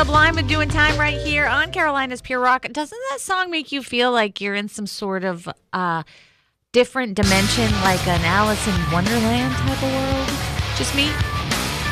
Sublime with Doing Time right here on Carolina's Pure Rock. Doesn't that song make you feel like you're in some sort of different dimension, like an Alice in Wonderland type of world? Just me?